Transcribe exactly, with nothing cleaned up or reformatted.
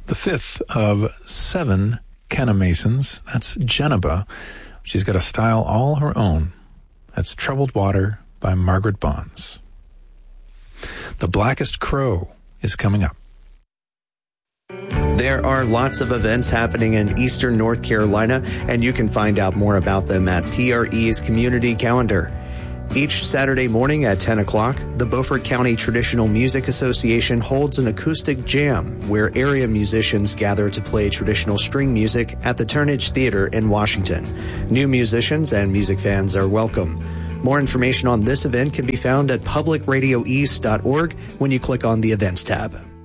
the fifth of seven Kenna Masons. That's Geneba. She's got a style all her own. That's Troubled Water by Margaret Bonds. The Blackest Crow is coming up. There are lots of events happening in Eastern North Carolina, and you can find out more about them at P R E's community calendar. Each Saturday morning at ten o'clock, the Beaufort County Traditional Music Association holds an acoustic jam where area musicians gather to play traditional string music at the Turnage Theater in Washington. New musicians and music fans are welcome. More information on this event can be found at public radio east dot org when you click on the Events tab.